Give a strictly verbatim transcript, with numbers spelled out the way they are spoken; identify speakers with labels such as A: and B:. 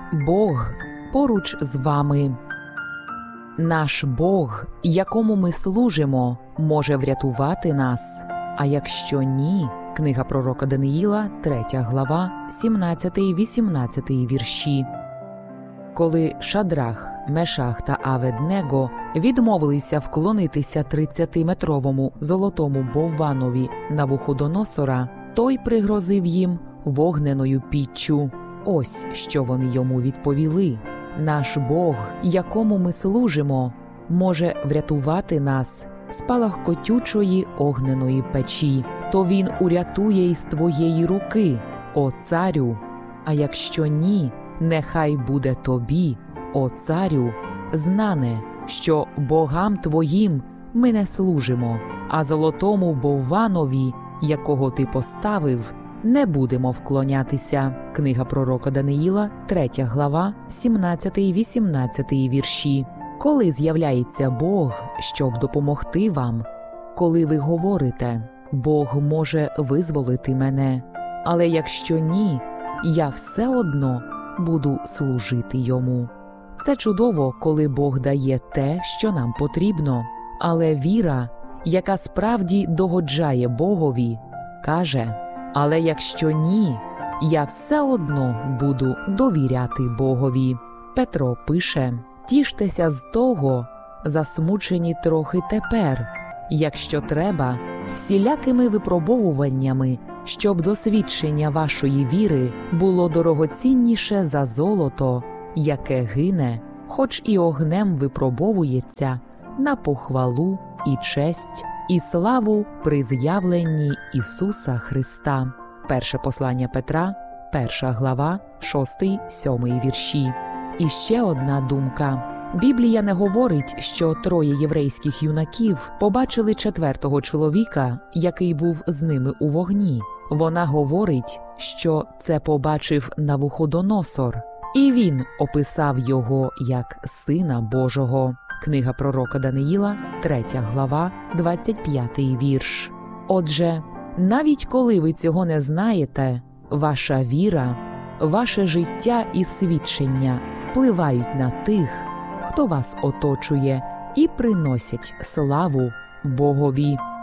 A: Бог поруч з вами. Наш Бог, якому ми служимо, може врятувати нас, а якщо ні, книга пророка Даниїла, третя глава, сімнадцятий-вісімнадцятий вірші. Коли Шадрах, Мешах та Аведнего відмовилися вклонитися тридцятиметровому золотому бовванові Навуходоносора, той пригрозив їм вогненою піччю. Ось що вони йому відповіли: «Наш Бог, якому ми служимо, може врятувати нас з палахкотючої огненої печі, то він урятує із твоєї руки, о царю, а якщо ні, нехай буде тобі, о царю, знане, що богам твоїм ми не служимо, а золотому бовванові, якого ти поставив, не будемо вклонятися». Книга пророка Даниїла, третя глава, сімнадцятий-вісімнадцятий вірші. Коли з'являється Бог, щоб допомогти вам, коли ви говорите: «Бог може визволити мене, але якщо ні, я все одно буду служити йому». Це чудово, коли Бог дає те, що нам потрібно, але віра, яка справді догоджає Богові, каже: «Але якщо ні, я все одно буду довіряти Богові». Петро пише: «Тіштеся з того, засмучені трохи тепер, якщо треба, всілякими випробовуваннями, щоб досвідчення вашої віри було дорогоцінніше за золото, яке гине, хоч і огнем випробовується, на похвалу і честь і славу при з'явленні Ісуса Христа». Перше послання Петра, перша глава, шостий-сьомий вірші. І ще одна думка. Біблія не говорить, що троє єврейських юнаків побачили четвертого чоловіка, який був з ними у вогні. Вона говорить, що це побачив Навуходоносор, і він описав його як Сина Божого. Книга пророка Даниїла, третя глава, двадцять п'ятий вірш. Отже, навіть коли ви цього не знаєте, ваша віра, ваше життя і свідчення впливають на тих, хто вас оточує, і приносять славу Богові.